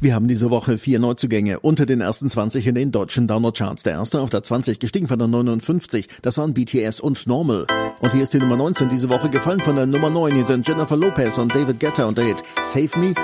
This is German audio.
Wir haben diese Woche 4 Neuzugänge unter den ersten 20 in den deutschen Download-Charts. Der erste auf der 20, gestiegen von der 59. Das waren BTS und Normal. Und hier ist die Nummer 19 diese Woche, gefallen von der Nummer 9. Hier sind Jennifer Lopez und David Guetta und der Hit Save Me